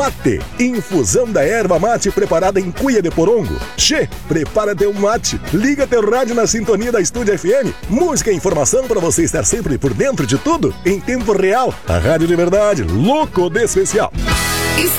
Mate, infusão da erva mate preparada em cuia de porongo. Che, prepara teu mate. Liga teu rádio na sintonia da Estúdio FM. Música e informação para você estar sempre por dentro de tudo, em tempo real. A rádio de verdade, louco de especial.